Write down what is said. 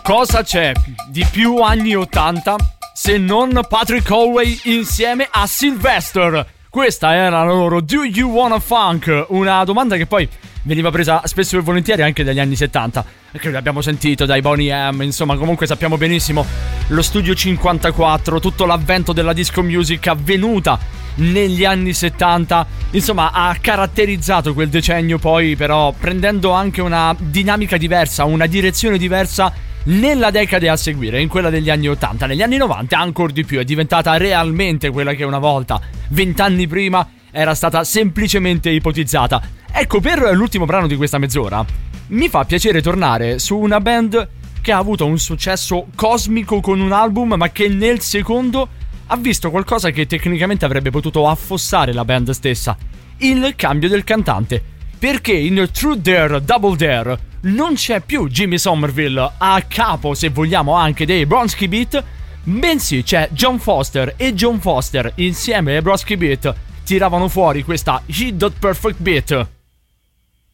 cosa c'è di più anni 80 se non Patrick Holway insieme a Sylvester? Questa era la loro Do You Wanna Funk? Una domanda che poi veniva presa spesso e volentieri anche dagli anni 70, perché l'abbiamo sentito dai Boney M, insomma comunque sappiamo benissimo lo Studio 54, tutto l'avvento della disco music avvenuta negli anni 70, insomma ha caratterizzato quel decennio, poi però prendendo anche una dinamica diversa, una direzione diversa nella decade a seguire, in quella degli anni 80. Negli anni 90 ancora di più, è diventata realmente quella che una volta, 20 anni prima, era stata semplicemente ipotizzata. Ecco, per l'ultimo brano di questa mezz'ora mi fa piacere tornare su una band che ha avuto un successo cosmico con un album, ma che nel secondo ha visto qualcosa che tecnicamente avrebbe potuto affossare la band stessa: il cambio del cantante. Perché in Truth Dare Double Dare non c'è più Jimmy Somerville a capo, se vogliamo, anche dei Bronski Beat, bensì c'è John Foster, e John Foster insieme ai Bronski Beat tiravano fuori questa Hit That Perfect Beat.